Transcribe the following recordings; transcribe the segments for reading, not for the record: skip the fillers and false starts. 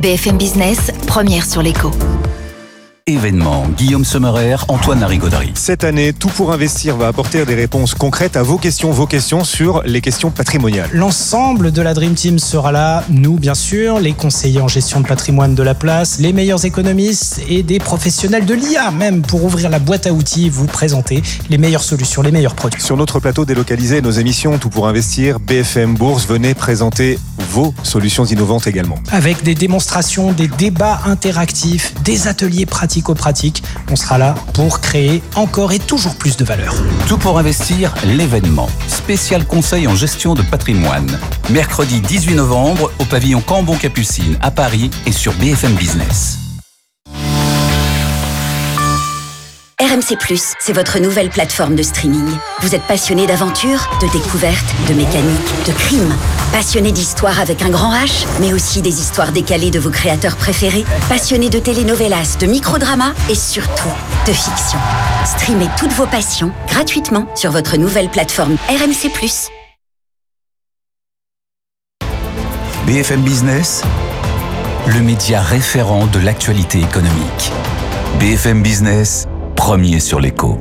BFM Business, première sur l'écho. Événement, Guillaume Sommerer, Antoine Larigauderie. Cette année, Tout pour investir va apporter des réponses concrètes à vos questions sur les questions patrimoniales. L'ensemble de la Dream Team sera là, nous bien sûr, les conseillers en gestion de patrimoine de la place, les meilleurs économistes et des professionnels de l'IA même pour ouvrir la boîte à outils et vous présenter les meilleures solutions, les meilleurs produits. Sur notre plateau délocalisé, nos émissions Tout pour investir, BFM Bourse, venez présenter vos solutions innovantes également. Avec des démonstrations, des débats interactifs, des ateliers pratico-pratiques, on sera là pour créer encore et toujours plus de valeur. Tout pour investir, l'événement. Spécial conseil en gestion de patrimoine. Mercredi 18 novembre au pavillon Cambon-Capucine à Paris et sur BFM Business. RMC+, c'est votre nouvelle plateforme de streaming. Vous êtes passionné d'aventure, de découverte, de mécanique, de crime. Passionné d'histoire avec un grand H, mais aussi des histoires décalées de vos créateurs préférés. Passionné de telenovelas, de microdramas et surtout de fiction. Streamez toutes vos passions gratuitement sur votre nouvelle plateforme RMC+. BFM Business, le média référent de l'actualité économique. BFM Business, premier sur l'écho.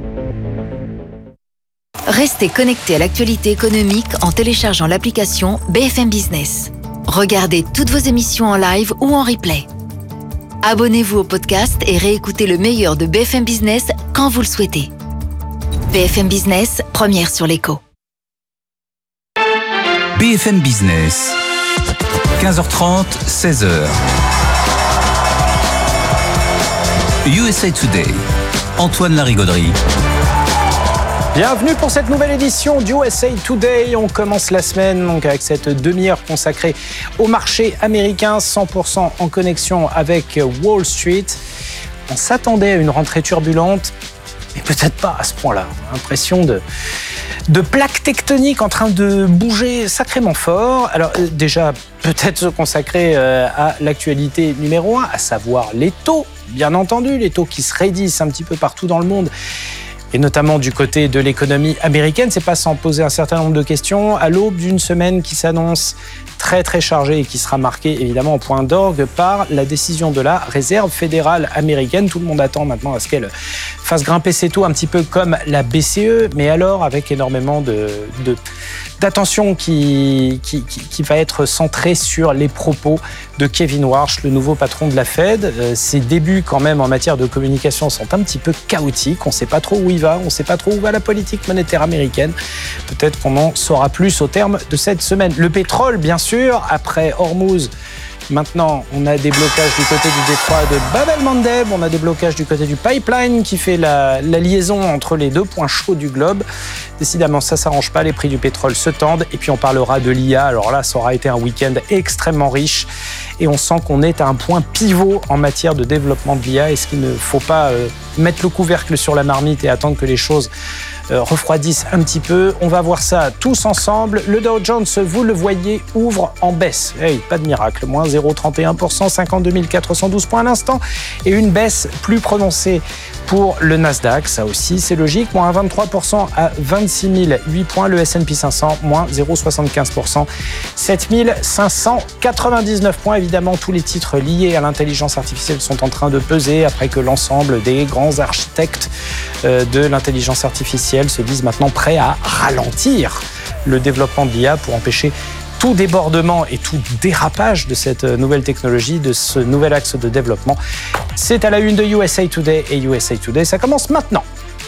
Restez connectés à l'actualité économique en téléchargeant l'application BFM Business. Regardez toutes vos émissions en live ou en replay. Abonnez-vous au podcast et réécoutez le meilleur de BFM Business quand vous le souhaitez. BFM Business, première sur l'écho. BFM Business, 15h30, 16h. USA Today, Antoine Larigauderie. Bienvenue pour cette nouvelle édition du USA Today. On commence la semaine donc avec cette demi-heure consacrée au marché américain, 100% en connexion avec Wall Street. On s'attendait à une rentrée turbulente, mais peut-être pas à ce point-là. Impression de plaques tectoniques en train de bouger sacrément fort. Alors déjà, peut-être se consacrer à l'actualité numéro 1, à savoir les taux. Bien entendu, les taux qui se raidissent un petit peu partout dans le monde, et notamment du côté de l'économie américaine. C'est pas sans poser un certain nombre de questions à l'aube d'une semaine qui s'annonce très très chargée et qui sera marquée évidemment en point d'orgue par la décision de la Réserve fédérale américaine. Tout le monde attend maintenant à ce qu'elle fasse grimper ses taux un petit peu comme la BCE, mais alors avec énormément d'attention qui va être centrée sur les propos de Kevin Warsh, le nouveau patron de la Fed. Ses débuts quand même en matière de communication sont un petit peu chaotiques. On ne sait pas trop où il va, on ne sait pas trop où va la politique monétaire américaine. Peut-être qu'on en saura plus au terme de cette semaine. Le pétrole, bien sûr, après Hormuz. Maintenant, on a des blocages du côté du détroit de Bab el-Mandeb, on a des blocages du côté du pipeline qui fait la liaison entre les deux points chauds du globe. Décidément, ça ne s'arrange pas, les prix du pétrole se tendent. Et puis on parlera de l'IA. Alors là, ça aura été un week-end extrêmement riche. Et on sent qu'on est à un point pivot en matière de développement de l'IA. Est-ce qu'il ne faut pas mettre le couvercle sur la marmite et attendre que les choses refroidissent un petit peu? On va voir ça tous ensemble. Le Dow Jones, vous le voyez, ouvre en baisse. Hey, pas de miracle, moins 0,31%, 52 412 points à l'instant. Et une baisse plus prononcée pour le Nasdaq, ça aussi c'est logique, moins 23% à 26 008 points. Le S&P 500, moins 0,75%, 7 599 points. Évidemment, tous les titres liés à l'intelligence artificielle sont en train de peser après que l'ensemble des grands architectes de l'intelligence artificielle se disent maintenant prêts à ralentir le développement de l'IA pour empêcher tout débordement et tout dérapage de cette nouvelle technologie, de ce nouvel axe de développement. C'est à la une de USA Today, et USA Today, ça commence maintenant.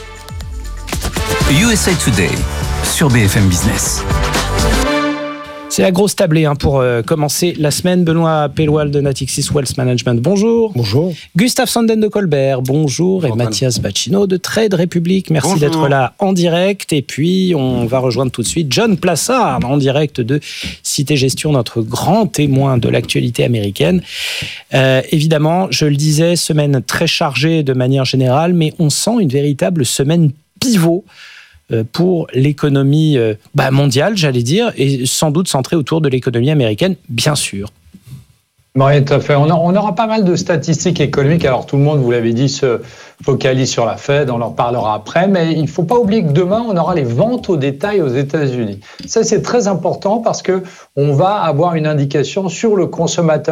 USA Today sur BFM Business. C'est la grosse tablée pour commencer la semaine. Benoît Pelloual de Natixis Wealth Management, bonjour. Bonjour. Gustave Sanden de Colbert, bonjour. Et Mathias Bacchino de Trade Republic, merci bonjour. D'être là en direct. Et puis, on va rejoindre tout de suite John Plassard en direct de Cité Gestion, notre grand témoin de l'actualité américaine. Évidemment, je le disais, semaine très chargée de manière générale, mais on sent une véritable semaine pivot pour l'économie mondiale, j'allais dire, et sans doute centrée autour de l'économie américaine, bien sûr. Oui, tout à fait. On aura pas mal de statistiques économiques. Alors, tout le monde, vous l'avez dit, se focalise sur la Fed. On en parlera après. Mais il ne faut pas oublier que demain, on aura les ventes au détail aux États-Unis. Ça, c'est très important parce qu'on va avoir une indication sur le consommateur